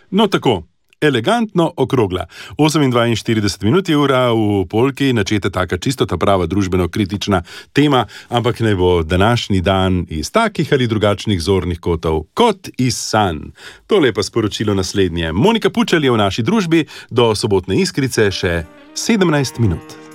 No tako, elegantno okrogla. 8:42 minut je ura v Polki, načete taka čisto ta prava družbeno-kritična tema, ampak naj bo današnji dan iz takih ali drugačnih zornih kotov, kot iz sanj. Tole je pa sporočilo naslednje. Monika Pučelj je v naši družbi, do sobotne Iskrice še 17 minut.